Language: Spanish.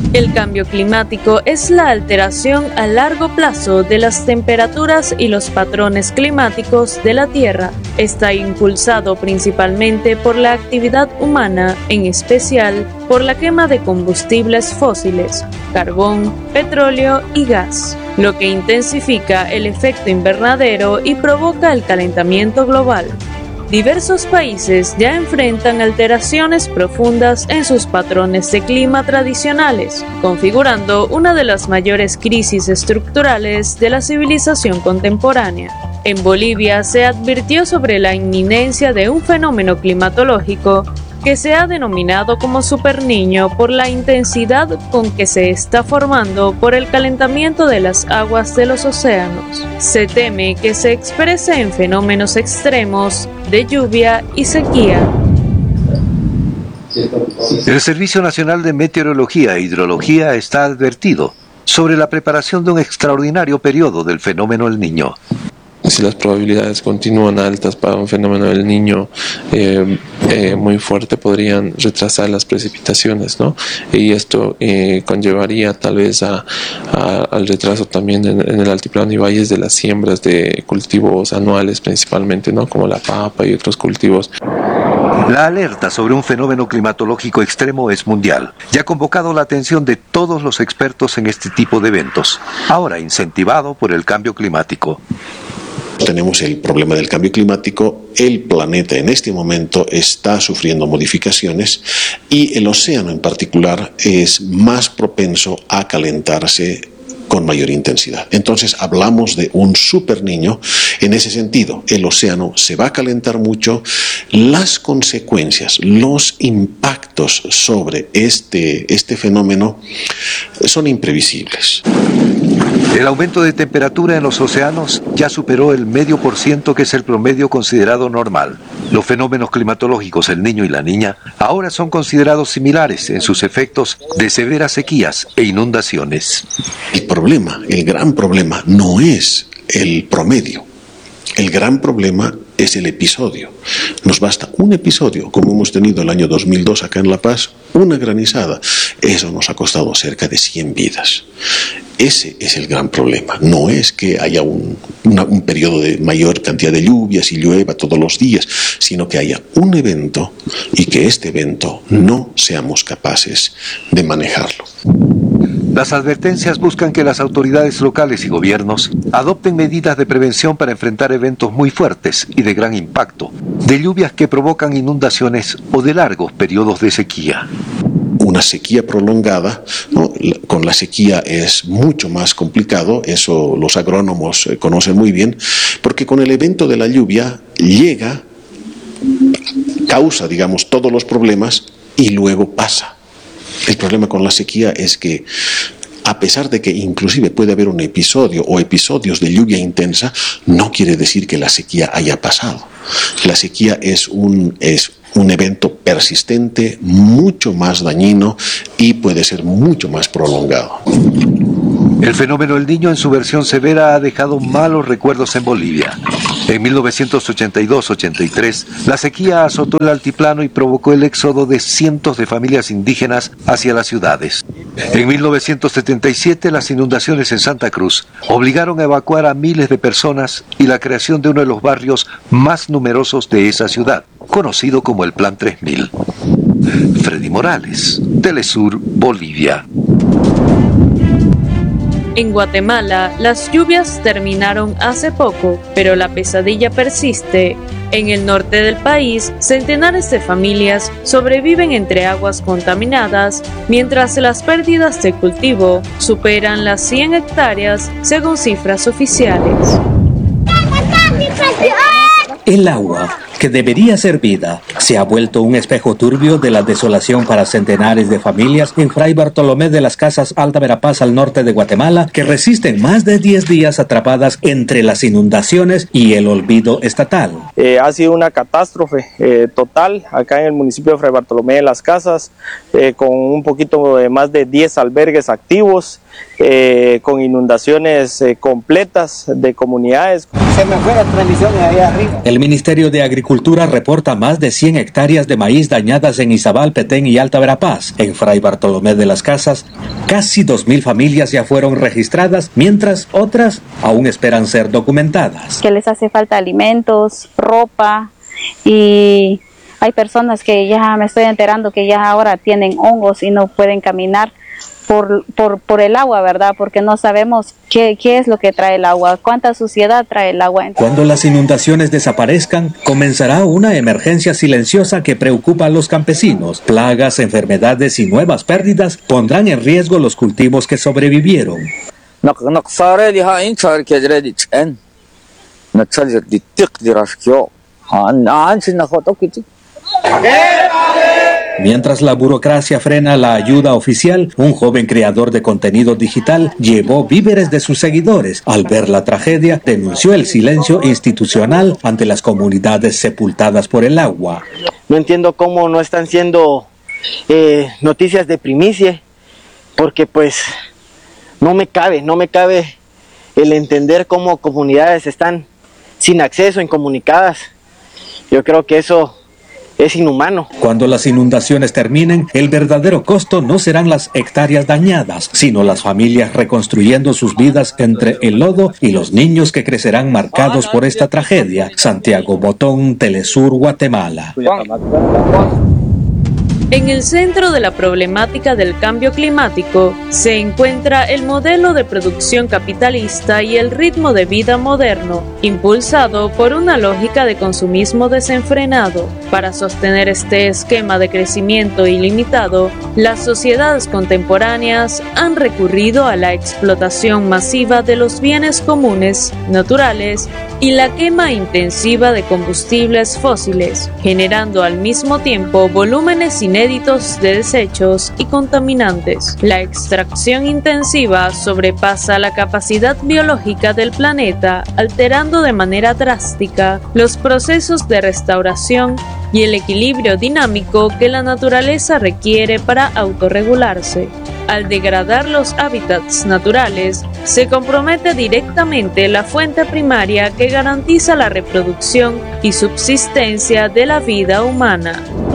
El cambio climático es la alteración a largo plazo de las temperaturas y los patrones climáticos de la Tierra. Está impulsado principalmente por la actividad humana, en especial por la quema de combustibles fósiles, carbón, petróleo y gas, lo que intensifica el efecto invernadero y provoca el calentamiento global. Diversos países ya enfrentan alteraciones profundas en sus patrones de clima tradicionales, configurando una de las mayores crisis estructurales de la civilización contemporánea. En Bolivia se advirtió sobre la inminencia de un fenómeno climatológico que se ha denominado como superniño por la intensidad con que se está formando por el calentamiento de las aguas de los océanos. Se teme que se exprese en fenómenos extremos de lluvia y sequía. El Servicio Nacional de Meteorología e Hidrología está advertido sobre la preparación de un extraordinario periodo del fenómeno El Niño. Si las probabilidades continúan altas para un fenómeno del Niño muy fuerte, podrían retrasar las precipitaciones, ¿no? Y esto conllevaría tal vez al retraso también en el altiplano y valles de las siembras de cultivos anuales principalmente, ¿no? Como la papa y otros cultivos. La alerta sobre un fenómeno climatológico extremo es mundial y ha convocado la atención de todos los expertos en este tipo de eventos, ahora incentivado por el cambio climático. Tenemos el problema del cambio climático, el planeta en este momento está sufriendo modificaciones y el océano en particular es más propenso a calentarse con mayor intensidad. Entonces hablamos de un superniño en ese sentido. El océano se va a calentar mucho. Las consecuencias, los impactos sobre este fenómeno son imprevisibles. El aumento de temperatura en los océanos ya superó el 0,5%, que es el promedio considerado normal. Los fenómenos climatológicos El Niño y La Niña ahora son considerados similares en sus efectos de severas sequías e inundaciones. El gran problema no es el promedio. El gran problema es el episodio. Nos basta un episodio, como hemos tenido el año 2002 acá en La Paz, una granizada. Eso nos ha costado cerca de 100 vidas. Ese es el gran problema. No es que haya un periodo de mayor cantidad de lluvias y llueva todos los días, sino que haya un evento y que este evento no seamos capaces de manejarlo. Las advertencias buscan que las autoridades locales y gobiernos adopten medidas de prevención para enfrentar eventos muy fuertes y de gran impacto, de lluvias que provocan inundaciones o de largos periodos de sequía. Una sequía prolongada, ¿no? Con la sequía es mucho más complicado, eso los agrónomos conocen muy bien, porque con el evento de la lluvia llega, causa, digamos, todos los problemas y luego pasa. El problema con la sequía es que a pesar de que inclusive puede haber un episodio o episodios de lluvia intensa, no quiere decir que la sequía haya pasado. La sequía es un evento persistente, mucho más dañino y puede ser mucho más prolongado. El fenómeno El Niño en su versión severa ha dejado malos recuerdos en Bolivia. En 1982-83, la sequía azotó el altiplano y provocó el éxodo de cientos de familias indígenas hacia las ciudades. En 1977, las inundaciones en Santa Cruz obligaron a evacuar a miles de personas y la creación de uno de los barrios más numerosos de esa ciudad, conocido como el Plan 3000. Freddy Morales, Telesur, Bolivia. En Guatemala, las lluvias terminaron hace poco, pero la pesadilla persiste. En el norte del país, centenares de familias sobreviven entre aguas contaminadas, mientras las pérdidas de cultivo superan las 100 hectáreas, según cifras oficiales. El agua, que debería ser vida, se ha vuelto un espejo turbio de la desolación para centenares de familias en Fray Bartolomé de las Casas, Alta Verapaz, al norte de Guatemala, que resisten más de 10 días atrapadas entre las inundaciones y el olvido estatal. Ha sido una catástrofe total acá en el municipio de Fray Bartolomé de las Casas, con un poquito de más de 10 albergues activos, con inundaciones completas de comunidades. Se me fue la transmisión de ahí arriba. El Ministerio de Agricultura reporta más de 100 hectáreas de maíz dañadas en Izabal, Petén y Alta Verapaz. En Fray Bartolomé de las Casas, Casi 2.000 familias ya fueron registradas, mientras otras aún esperan ser documentadas. Que les hace falta alimentos, ropa, y hay personas que ya me estoy enterando que ya ahora tienen hongos y no pueden caminar por el agua, ¿verdad? Porque no sabemos qué es lo que trae el agua, cuánta suciedad trae el agua. Cuando las inundaciones desaparezcan, comenzará una emergencia silenciosa que preocupa a los campesinos. Plagas, enfermedades y nuevas pérdidas pondrán en riesgo los cultivos que sobrevivieron. Mientras la burocracia frena la ayuda oficial, un joven creador de contenido digital llevó víveres de sus seguidores. Al ver la tragedia, denunció el silencio institucional ante las comunidades sepultadas por el agua. No entiendo cómo no están siendo noticias de primicia, porque pues no me cabe el entender cómo comunidades están sin acceso, incomunicadas. Yo creo que eso es inhumano. Cuando las inundaciones terminen, el verdadero costo no serán las hectáreas dañadas, sino las familias reconstruyendo sus vidas entre el lodo y los niños que crecerán marcados por esta tragedia. Santiago Botón, Telesur, Guatemala. En el centro de la problemática del cambio climático se encuentra el modelo de producción capitalista y el ritmo de vida moderno, impulsado por una lógica de consumismo desenfrenado. Para sostener este esquema de crecimiento ilimitado, las sociedades contemporáneas han recurrido a la explotación masiva de los bienes comunes, naturales, y la quema intensiva de combustibles fósiles, generando al mismo tiempo volúmenes inéditos de desechos y contaminantes. La extracción intensiva sobrepasa la capacidad biológica del planeta, alterando de manera drástica los procesos de restauración y el equilibrio dinámico que la naturaleza requiere para autorregularse. Al degradar los hábitats naturales, se compromete directamente la fuente primaria que garantiza la reproducción y subsistencia de la vida humana.